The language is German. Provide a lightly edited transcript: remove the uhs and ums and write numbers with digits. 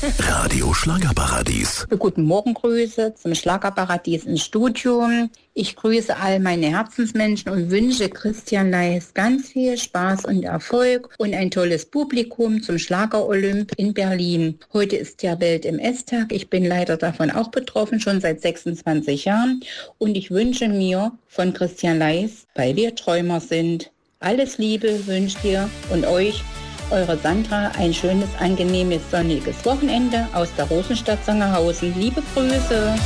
Radio Schlagerparadies. Guten Morgen, Grüße zum Schlagerparadies ins Studio. Ich grüße all meine Herzensmenschen und wünsche Christian Leis ganz viel Spaß und Erfolg und ein tolles Publikum zum Schlager-Olymp in Berlin. Heute ist ja Welt-MS-Tag. Ich bin leider davon auch betroffen, schon seit 26 Jahren. Und ich wünsche mir von Christian Leis, weil wir Träumer sind, alles Liebe wünscht ihr und euch, eure Sandra, ein schönes, angenehmes, sonniges Wochenende aus der Rosenstadt Sangerhausen. Liebe Grüße.